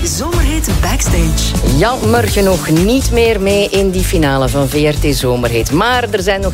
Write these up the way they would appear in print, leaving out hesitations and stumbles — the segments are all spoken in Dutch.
Zomerhit Backstage. Jammer genoeg niet meer mee in die finale van VRT Zomerhit. Maar er zijn nog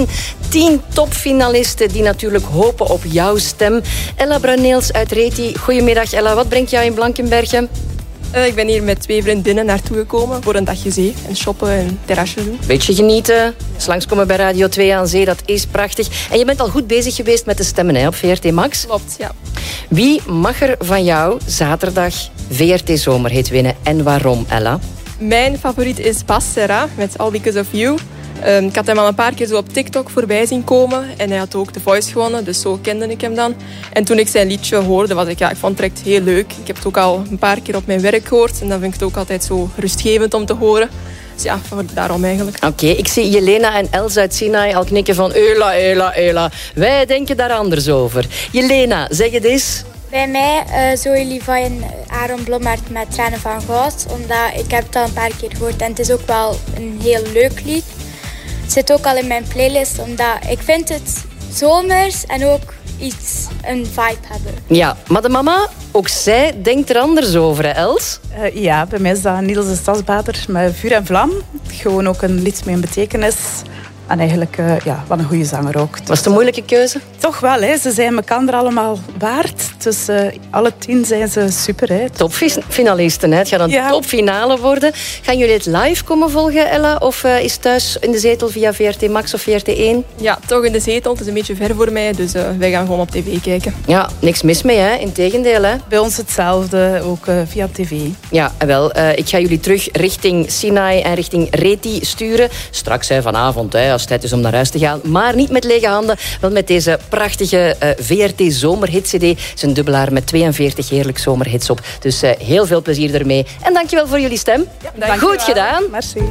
10 topfinalisten die natuurlijk hopen op jouw stem. Ella Bruineels uit Reti. Goedemiddag Ella, wat brengt jou in Blankenbergen? Ik ben hier met 2 vriendinnen naartoe gekomen voor een dagje zee en shoppen en terrasje doen. Beetje genieten, langskomen bij Radio 2 aan Zee, dat is prachtig. En je bent al goed bezig geweest met de stemmen hè, op VRT Max. Klopt, ja. Wie mag er van jou zaterdag VRT Zomerhit winnen en waarom, Ella? Mijn favoriet is Bas Serra met All Because of You. Ik had hem al een paar keer zo op TikTok voorbij zien komen. En hij had ook The Voice gewonnen, dus zo kende ik hem dan. En toen ik zijn liedje hoorde, ik vond het direct heel leuk. Ik heb het ook al een paar keer op mijn werk gehoord. En dan vind ik het ook altijd zo rustgevend om te horen. Dus ja, daarom eigenlijk. Oké, ik zie Jelena en Els uit Sinai al knikken van Ela. Wij denken daar anders over. Jelena, zeg het eens. Bij mij zou jullie van Aaron Blommaert met Tranen van Goud. Omdat ik heb het al een paar keer gehoord en het is ook wel een heel leuk lied. Het zit ook al in mijn playlist, omdat ik vind het zomers en ook een vibe hebben. Ja, maar de mama, ook zij denkt er anders over, hè, Els? Ja, bij mij is dat Niels de Stadsbader met Vuur en Vlam. Gewoon ook een lied met een betekenis. En eigenlijk, wat een goede zanger ook. Was het een moeilijke keuze? Toch wel, hè. Ze zijn elkaar allemaal waard. Dus alle 10 zijn ze super. Hè. Topfinalisten, hè. Het gaat een topfinale worden. Gaan jullie het live komen volgen, Ella? Of is het thuis in de zetel via VRT Max of VRT 1? Ja, toch in de zetel. Het is een beetje ver voor mij, dus wij gaan gewoon op tv kijken. Ja, niks mis mee, hè. Integendeel, hè. Bij ons hetzelfde, ook via tv. Ja, wel. Ik ga jullie terug richting Sinai en richting Reti sturen. Straks, hè, vanavond, hè, als het tijd is om naar huis te gaan. Maar niet met lege handen, wel met deze prachtige VRT Zomerhit-cd. Het is een dubbelaar met 42 heerlijk zomerhits op. Dus heel veel plezier ermee. En dankjewel voor jullie stem. Ja, goed gedaan. Merci.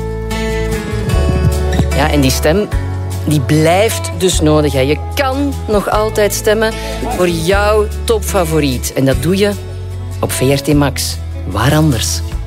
Ja, en die stem, die blijft dus nodig. Hè. Je kan nog altijd stemmen voor jouw topfavoriet. En dat doe je op VRT Max. Waar anders?